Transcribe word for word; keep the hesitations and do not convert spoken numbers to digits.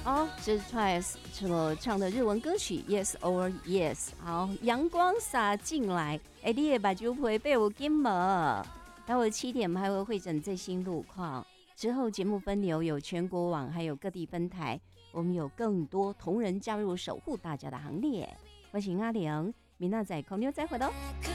好，这是 Twice 所唱的日文歌曲 Yes or Yes。 好，阳光洒进来，哎，你也把酒杯被我给没。待会七点还会会诊最新路况，之后节目分流有全国网还有各地分台，我们有更多同仁加入守护大家的行列。我是阿玲，明仔载空中再会喽。